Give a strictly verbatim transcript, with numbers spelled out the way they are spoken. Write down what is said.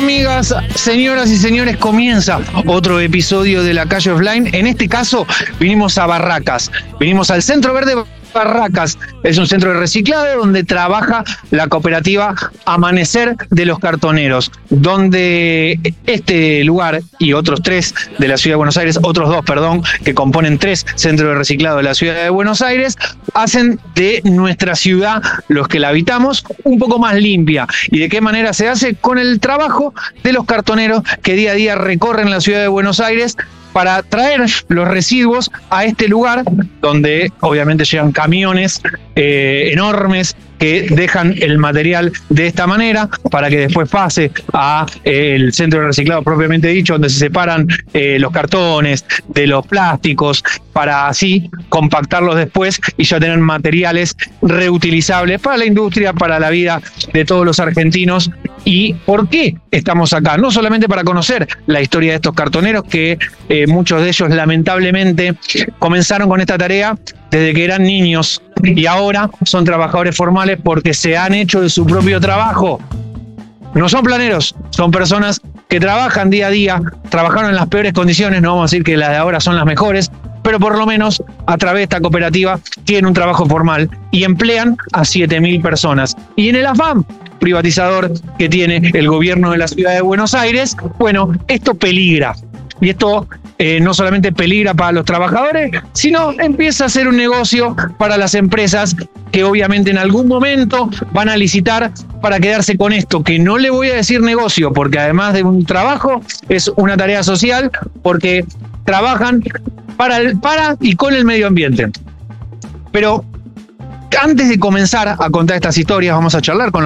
amigas, señoras y señores, comienza otro episodio de La Calle Offline. En este caso, vinimos a Barracas, vinimos al Centro Verde Barracas. Es un centro de reciclado donde trabaja la cooperativa Amanecer de los Cartoneros, donde este lugar y otros tres de la Ciudad de Buenos Aires, otros dos, perdón, que componen tres centros de reciclado de la Ciudad de Buenos Aires, hacen de nuestra ciudad, los que la habitamos, un poco más limpia. ¿Y de qué manera se hace? Con el trabajo de los cartoneros que día a día recorren la Ciudad de Buenos Aires para traer los residuos a este lugar, donde obviamente llegan camiones eh, enormes que dejan el material de esta manera para que después pase a eh, el centro de reciclado propiamente dicho, donde se separan eh, los cartones de los plásticos para así compactarlos después y ya tener materiales reutilizables para la industria, para la vida de todos los argentinos. ¿Y por qué estamos acá? No solamente para conocer la historia de estos cartoneros, que eh, muchos de ellos lamentablemente comenzaron con esta tarea desde que eran niños y ahora son trabajadores formales porque se han hecho de su propio trabajo. No son planeros, son personas que trabajan día a día, trabajaron en las peores condiciones, no vamos a decir que las de ahora son las mejores, pero por lo menos a través de esta cooperativa tienen un trabajo formal y emplean a siete mil personas. Y en el afán privatizador que tiene el gobierno de la Ciudad de Buenos Aires, bueno, esto peligra. Y esto eh, no solamente peligra para los trabajadores, sino empieza a ser un negocio para las empresas que obviamente en algún momento van a licitar para quedarse con esto, que no le voy a decir negocio, porque además de un trabajo, es una tarea social, porque trabajan para, el, para y con el medio ambiente. Pero antes de comenzar a contar estas historias, vamos a charlar con